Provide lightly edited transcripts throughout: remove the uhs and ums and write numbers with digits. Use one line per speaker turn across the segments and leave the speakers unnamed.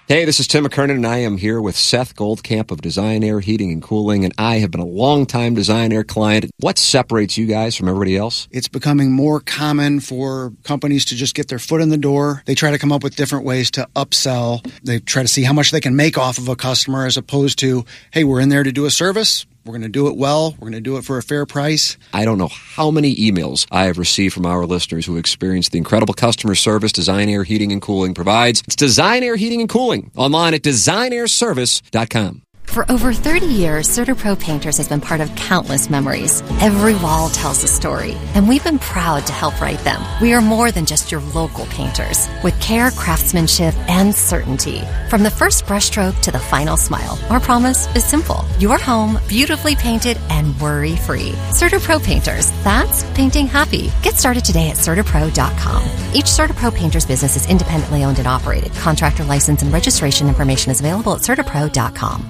Hey, this is Tim McKernan, and I am here with Seth Goldcamp of Design Air Heating and Cooling, and I have been a long-time Design Air client. What separates you guys from everybody else?
It's becoming more common for companies to just get their foot in the door. They try to come up with different ways to upsell. They try to see how much they can make off of a customer as opposed to, hey, we're in there to do a service. We're going to do it well. We're going to do it for a fair price.
I don't know how many emails I have received from our listeners who experienced the incredible customer service Design Air Heating and Cooling provides. It's Design Air Heating and Cooling, online at designairservice.com.
For over 30 years, CertaPro Painters has been part of countless memories. Every wall tells a story, and we've been proud to help write them. We are more than just your local painters, with care, craftsmanship, and certainty. From the first brushstroke to the final smile, our promise is simple. Your home, beautifully painted and worry-free. CertaPro Painters, that's painting happy. Get started today at CertaPro.com. Each CertaPro Painters business is independently owned and operated. Contractor license and registration information is available at CertaPro.com.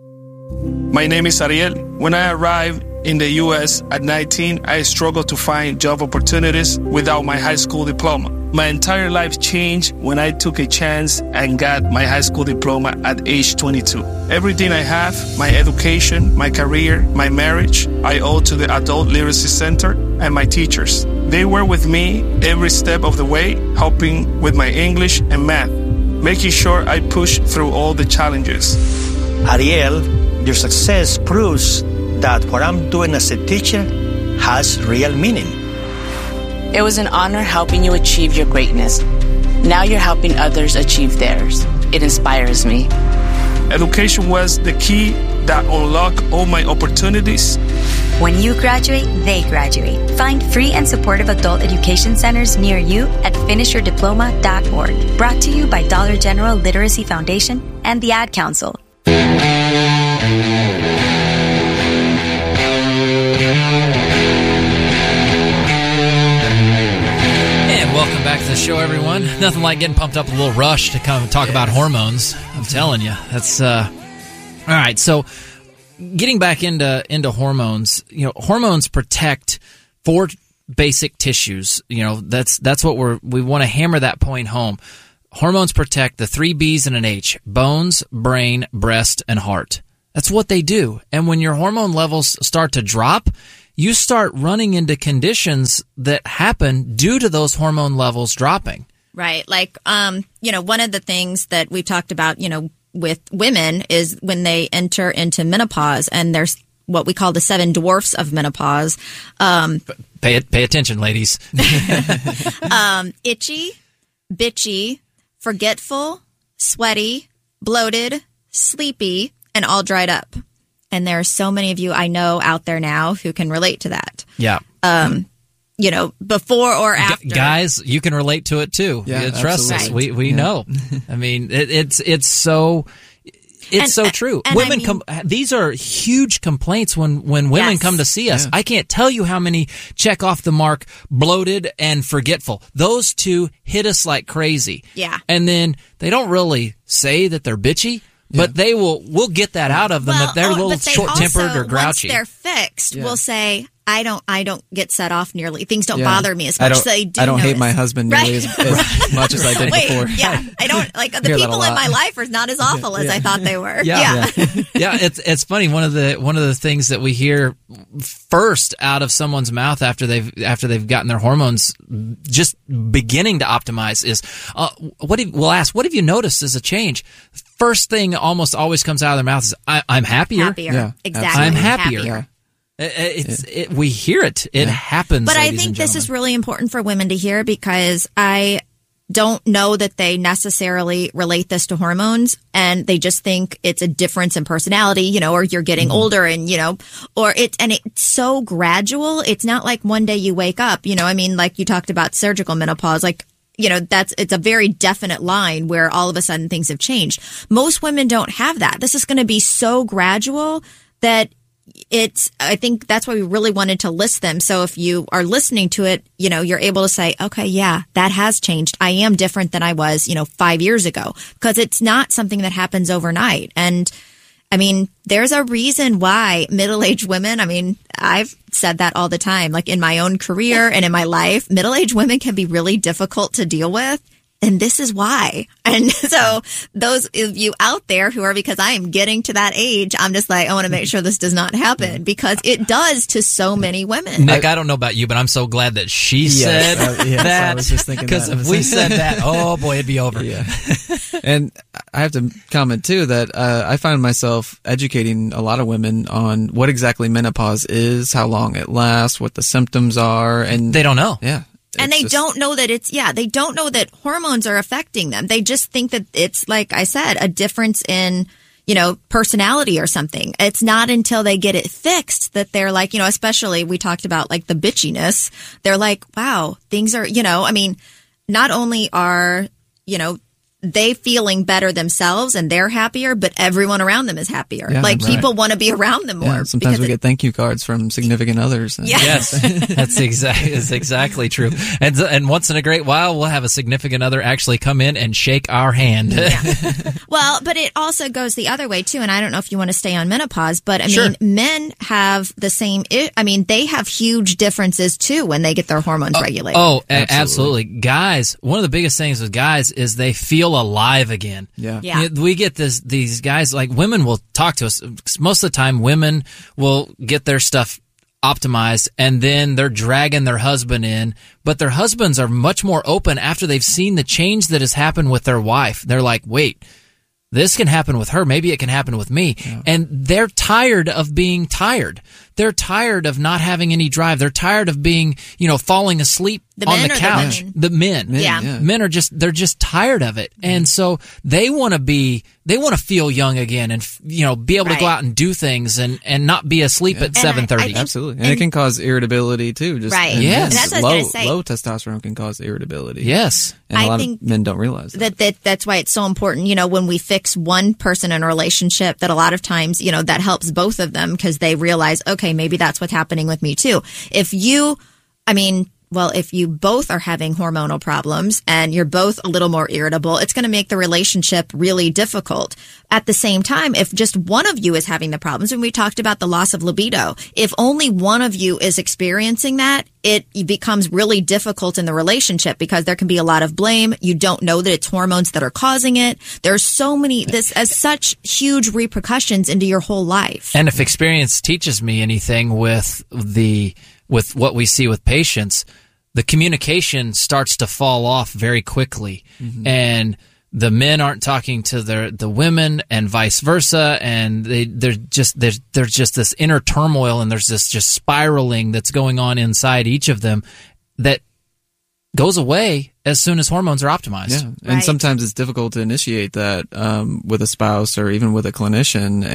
My name is Ariel. When I arrived in the U.S. at 19, I struggled to find job opportunities without my high school diploma. My entire life changed when I took a chance and got my high school diploma at age 22. Everything I have, my education, my career, my marriage, I owe to the Adult Literacy Center and my teachers. They were with me every step of the way, helping with my English and math, making sure I pushed through all the challenges.
Ariel, your success proves that what I'm doing as a teacher has real meaning.
It was an honor helping you achieve your greatness. Now you're helping others achieve theirs. It inspires me.
Education was the key that unlocked all my opportunities.
When you graduate, they graduate. Find free and supportive adult education centers near you at finishyourdiploma.org. Brought to you by Dollar General Literacy Foundation and the Ad Council.
And welcome back to the show, everyone. Nothing like getting pumped up a little rush to come talk about hormones. I'm telling you, that's all right. So, getting back into hormones, hormones protect 4 basic tissues. That's what we want to hammer that point home. Hormones protect the 3 B's and an H: bones, brain, breast, and heart. That's what they do. And when your hormone levels start to drop, you start running into conditions that happen due to those hormone levels dropping.
Right. Like, one of the things that we talked about, with women is when they enter into menopause, and there's what we call the 7 dwarfs of menopause.
Pay attention, ladies.
Itchy, bitchy, forgetful, sweaty, bloated, sleepy, and all dried up. And there are so many of you I know out there now who can relate to that.
Yeah.
Before or after.
Guys, you can relate to it too.
Yeah,
trust us.
absolutely.
We know. I mean, it's so true. Women these are huge complaints when women come to see us. Yeah. I can't tell you how many check off the mark, bloated and forgetful. Those 2 hit us like crazy.
Yeah.
And then they don't really say that they're bitchy, but we'll get that out of them that they're a little short-tempered or grouchy.
Once they're fixed, we'll say, I don't get set off nearly. Things don't bother me as much as they do.
I don't
notice.
hate my husband nearly as much as I did before.
Yeah, I don't the people in my life are not as awful as I thought they were.
Yeah. It's funny. One of the things that we hear first out of someone's mouth after they've gotten their hormones just beginning to optimize is, we'll ask, what have you noticed as a change? First thing almost always comes out of their mouth is, I'm happier.
Yeah, exactly.
I'm happier. We hear it. It happens.
But I think this is really important for women to hear, because I don't know that they necessarily relate this to hormones, and they just think it's a difference in personality, or you're getting older, and it's so gradual. It's not like one day you wake up, like you talked about surgical menopause, like, it's a very definite line where all of a sudden things have changed. Most women don't have that. This is going to be so gradual that I think that's why we really wanted to list them. So if you are listening to it, you're able to say, okay, yeah, that has changed. I am different than I was, 5 years ago, because it's not something that happens overnight. And I mean, there's a reason why middle-aged women, I've said that all the time, like in my own career and in my life, middle-aged women can be really difficult to deal with. and this is why. And so those of you out there who are, because I am getting to that age, I'm just like, I want to make sure this does not happen, because it does to so many women.
Nick, I don't know about you, but I'm so glad that she said that.
I was just thinking
because if we said that, oh boy, it'd be over.
Yeah. And I have to comment too that I find myself educating a lot of women on what exactly menopause is, how long it lasts, what the symptoms are, and
they don't know.
Yeah.
And they don't know that they don't know that hormones are affecting them. They just think that it's, like I said, a difference in, personality or something. It's not until they get it fixed that they're like, especially we talked about like the bitchiness. They're like, wow, things are, not only are, they feeling better themselves and they're happier, but everyone around them is happier. People want to be around them more.
Yeah, sometimes we get thank you cards from significant others.
Yes, that's exactly true. And once in a great while, we'll have a significant other actually come in and shake our hand.
Yeah. Well, but it also goes the other way too. And I don't know if you want to stay on menopause, but I mean, men have the same. They have huge differences too when they get their hormones regulated.
Oh, absolutely. Guys, one of the biggest things with guys is they feel alive again.
Yeah.
We get these guys, like women will talk to us. Most of the time, women will get their stuff optimized and then they're dragging their husband in, but their husbands are much more open after they've seen the change that has happened with their wife. They're like, wait, this can happen with her. Maybe it can happen with me. Yeah. And they're tired of being tired. They're tired of not having any drive. They're tired of being, falling asleep on the couch. The men. Men are they're just tired of it. And so they want to feel young again and, be able to go out and do things and not be asleep at 7:30.
Absolutely. And it can cause irritability too.
Yes. That's what I was going to say.
Low testosterone can cause irritability.
Yes.
And a lot of men don't realize that.
That's why it's so important, when we fix one person in a relationship, that a lot of times, that helps both of them because they realize, okay, maybe that's what's happening with me too. If you both are having hormonal problems and you're both a little more irritable, it's going to make the relationship really difficult. At the same time, if just one of you is having the problems, and we talked about the loss of libido, if only one of you is experiencing that, it becomes really difficult in the relationship because there can be a lot of blame. You don't know that it's hormones that are causing it. There's this has such huge repercussions into your whole life.
And if experience teaches me anything with what we see with patients, the communication starts to fall off very quickly. Mm-hmm. And the men aren't talking to the women and vice versa, and there's just this inner turmoil, and there's this just spiraling that's going on inside each of them that goes away as soon as hormones are optimized.
Yeah, and sometimes it's difficult to initiate that with a spouse or even with a clinician,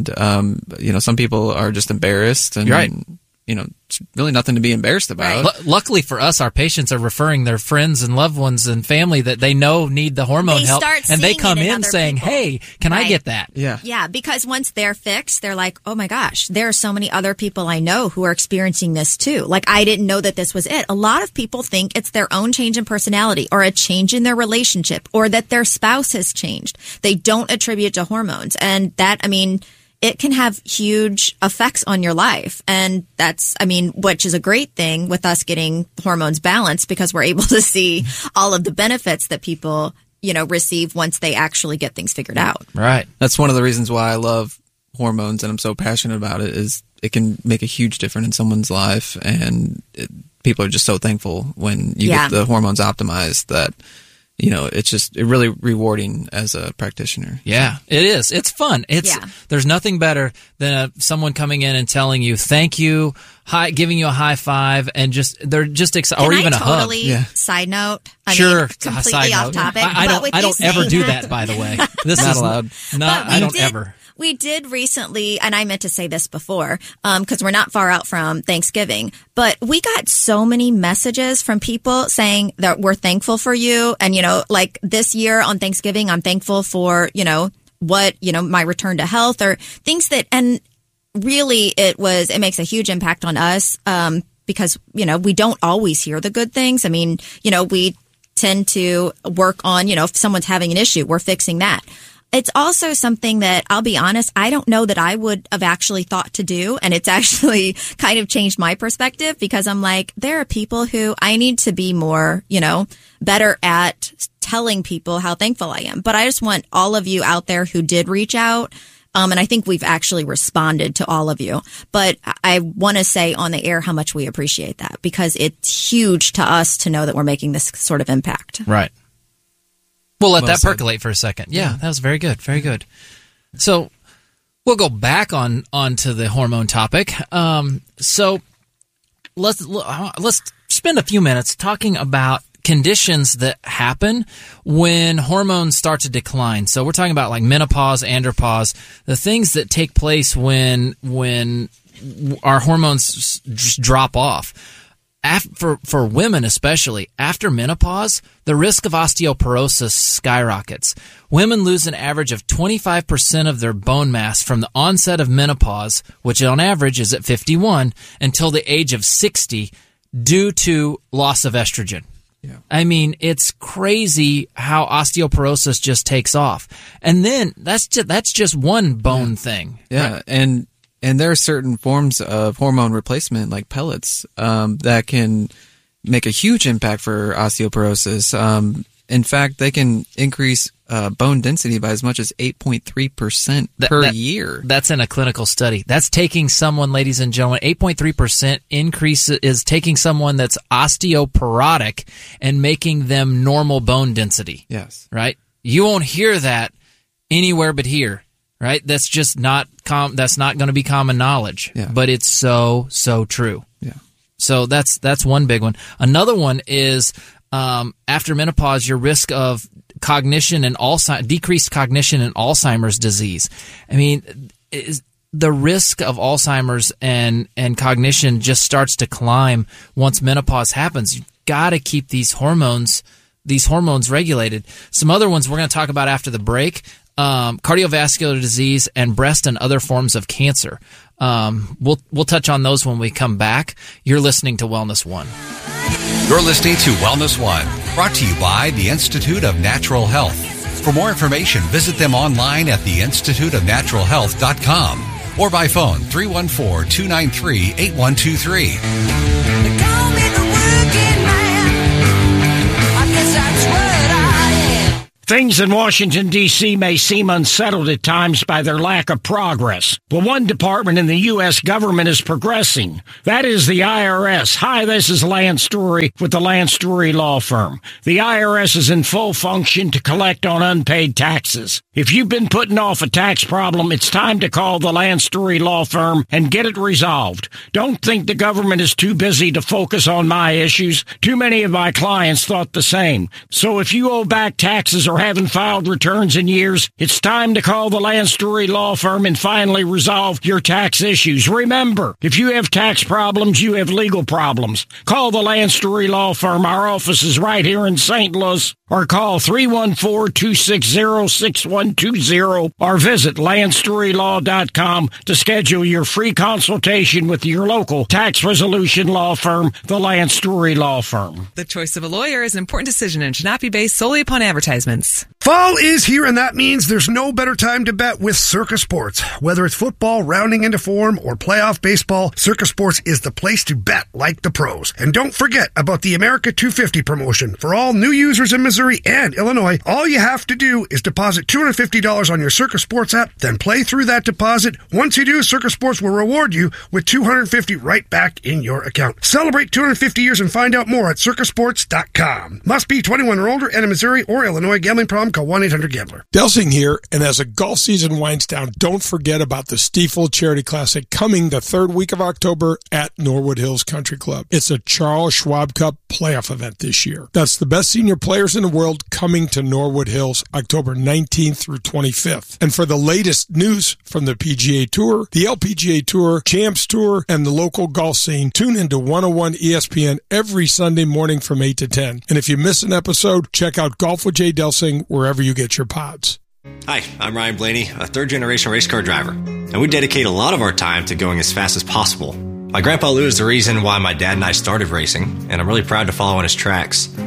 and some people are just embarrassed, and
right.
It's really nothing to be embarrassed about.
Right. Luckily for us, our patients are referring their friends and loved ones and family that they know need the hormone help, and they come in saying, people. Hey, can I get that?
Yeah.
Yeah, because once they're fixed, they're like, oh my gosh, there are so many other people I know who are experiencing this too. Like, I didn't know that this was it. A lot of people think it's their own change in personality or a change in their relationship or that their spouse has changed. They don't attribute to hormones. And that, it can have huge effects on your life. And that's, which is a great thing with us getting hormones balanced, because we're able to see all of the benefits that people, receive once they actually get things figured out.
Right.
That's one of the reasons why I love hormones and I'm so passionate about it, is it can make a huge difference in someone's life. And people are just so thankful when you get the hormones optimized that, it's really rewarding as a practitioner.
Yeah, it is. It's fun. There's nothing better than someone coming in and telling you thank you, giving you a high five, and they're just excited, or even a hug.
Side note.
Completely
off topic.
I don't ever do that, by the way. This
not
is
allowed.
No, I don't ever.
We did recently, and I meant to say this before, because we're not far out from Thanksgiving, but we got so many messages from people saying that we're thankful for you. And, like this year on Thanksgiving, I'm thankful for, my return to health or things that, and really it makes a huge impact on us, because, we don't always hear the good things. tend to work on, if someone's having an issue, we're fixing that. It's also something that, I'll be honest, I don't know that I would have actually thought to do. And it's actually kind of changed my perspective, because I'm like, there are people who I need to be more, better at telling people how thankful I am. But I just want all of you out there who did reach out. And I think we've actually responded to all of you. But I want to say on the air how much we appreciate that, because it's huge to us to know that we're making this sort of impact.
Right. We'll let that percolate for a second. Yeah, that was very good. Very good. So we'll go back onto the hormone topic. So let's spend a few minutes talking about conditions that happen when hormones start to decline. So we're talking about like menopause, andropause, the things that take place when our hormones just drop off. For women especially, after menopause, the risk of osteoporosis skyrockets. Women lose an average of 25% of their bone mass from the onset of menopause, which on average is at 51, until the age of 60 due to loss of estrogen. Yeah. I mean, it's crazy how osteoporosis just takes off. And then that's just one bone thing.
Yeah, right? And there are certain forms of hormone replacement, like pellets, that can make a huge impact for osteoporosis. In fact, they can increase bone density by as much as 8.3% per year.
That's in a clinical study. That's taking someone, ladies and gentlemen, 8.3% increase is taking someone that's osteoporotic and making them normal bone density.
Yes.
Right? You won't hear that anywhere but here. Right? That's just not that's not going to be common knowledge.
Yeah.
But it's so true.
Yeah.
So that's one big one. Another one is after menopause, your risk of cognition and decreased cognition and Alzheimer's disease. I mean, the risk of Alzheimer's and cognition just starts to climb once menopause happens. You've got to keep these hormones regulated. Some other ones we're going to talk about after the break. Cardiovascular disease and breast and other forms of cancer. We'll touch on those when we come back. You're listening to Wellness One.
You're listening to Wellness One, brought to you by the Institute of Natural Health. For more information, visit them online at theinstituteofnaturalhealth.com or by phone 314-293-8123.
Things in Washington, D.C. may seem unsettled at times by their lack of progress. But one department in the U.S. government is progressing. That is the IRS. Hi, this is Lance Story with the Lance Story Law Firm. The IRS is in full function to collect on unpaid taxes. If you've been putting off a tax problem, it's time to call the Lance Story Law Firm and get it resolved. Don't think the government is too busy to focus on my issues. Too many of my clients thought the same. So if you owe back taxes or haven't filed returns in years, it's time to call the Lance Story Law Firm and finally resolve your tax issues. Remember, if you have tax problems, you have legal problems. Call the Lance Story Law Firm. Our office is right here in St. Louis. Or call 314-260-6120 or visit LanceStoryLaw.com to schedule your free consultation with your local tax resolution law firm, the Lance Story Law Firm.
The choice of a lawyer is an important decision and should not be based solely upon advertisements.
Fall is here, and that means there's no better time to bet with Circa Sports. Whether it's football rounding into form or playoff baseball, Circa Sports is the place to bet like the pros. And don't forget about the America 250 promotion. For all new users in Missouri and Illinois, all you have to do is deposit $250 on your Circa Sports app, then play through that deposit. Once you do, Circa Sports will reward you with $250 right back in your account. Celebrate 250 years and find out more at circasports.com. Must be 21 or older and in Missouri or Illinois. Gambling problem? Call 1-800-GAMBLER.
Delsing here, and as a golf season winds down, don't forget about the Stiefel Charity Classic coming the third week of October at Norwood Hills Country Club. It's a Charles Schwab Cup playoff event this year. That's the best senior players in the world coming to Norwood Hills October 19th through 25th. And for the latest news from the PGA Tour, the LPGA Tour, Champs Tour, and the local golf scene, tune into 101 ESPN every Sunday morning from 8 to 10. And if you miss an episode, check out Golf with Jay Delsing wherever you get your pods.
Hi, I'm Ryan Blaney, a third-generation race car driver, and we dedicate a lot of our time to going as fast as possible. My grandpa Lou is the reason why my dad and I started racing, and I'm really proud to follow in his tracks.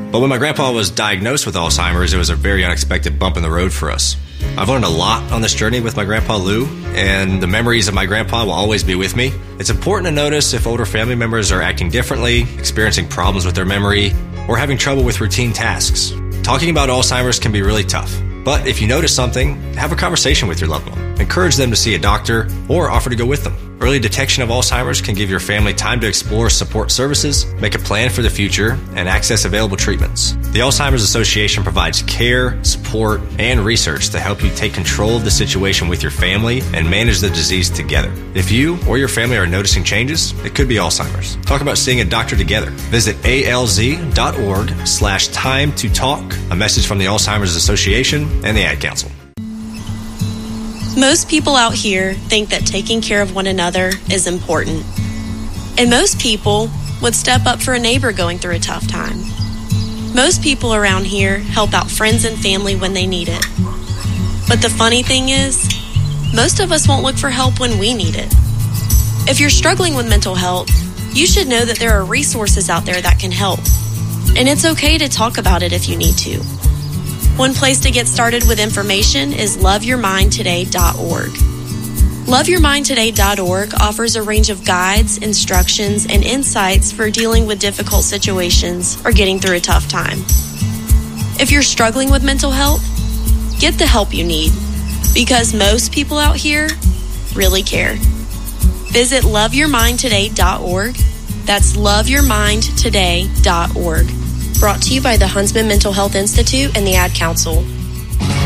But when my grandpa was diagnosed with Alzheimer's, it was a very unexpected bump in the road for us. I've learned a lot on this journey with my Grandpa Lou, and the memories of my grandpa will always be with me. It's important to notice if older family members are acting differently, experiencing problems with their memory, or having trouble with routine tasks. Talking about Alzheimer's can be really tough, but if you notice something, have a conversation with your loved one. Encourage them to see a doctor or offer to go with them. Early detection of Alzheimer's can give your family time to explore support services, make a plan for the future, and access available treatments. The Alzheimer's Association provides care, support, and research to help you take control of the situation with your family and manage the disease together. If you or your family are noticing changes, it could be Alzheimer's. Talk about seeing a doctor together. Visit alz.org/time to talk. A message from the Alzheimer's Association and the Ad Council.
Most people out here think that taking care of one another is important. And most people would step up for a neighbor going through a tough time. Most people around here help out friends and family when they need it. But the funny thing is, most of us won't look for help when we need it. If you're struggling with mental health, you should know that there are resources out there that can help. And it's okay to talk about it if you need to. One place to get started with information is loveyourmindtoday.org. Loveyourmindtoday.org offers a range of guides, instructions, and insights for dealing with difficult situations or getting through a tough time. If you're struggling with mental health, get the help you need, because most people out here really care. Visit loveyourmindtoday.org. That's loveyourmindtoday.org. Brought to you by the Huntsman Mental Health Institute and the Ad Council.